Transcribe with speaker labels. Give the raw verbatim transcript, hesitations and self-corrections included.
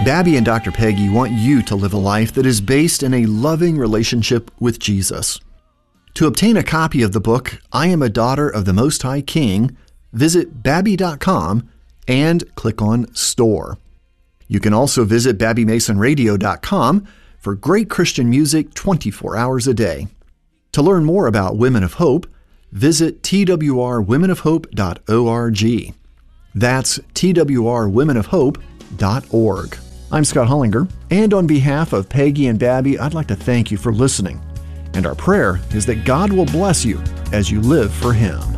Speaker 1: Babby and Doctor Peggy want you to live a life that is based in a loving relationship with Jesus. To obtain a copy of the book, I Am a Daughter of the Most High King, visit babby dot com and click on Store. You can also visit babby mason radio dot com for great Christian music twenty-four hours a day. To learn more about Women of Hope, visit t w r women of hope dot org. That's t w r women of hope dot org. I'm Scott Hollinger, and on behalf of Peggy and Babby, I'd like to thank you for listening. And our prayer is that God will bless you as you live for Him.